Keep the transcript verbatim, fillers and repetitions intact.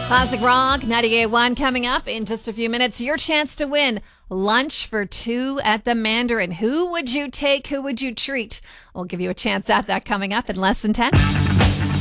Classic Rock, ninety-eight point one coming up in just a few minutes. Your chance to win lunch for two at the Mandarin. Who would you take? Who would you treat? We'll give you a chance at that coming up in less than ten.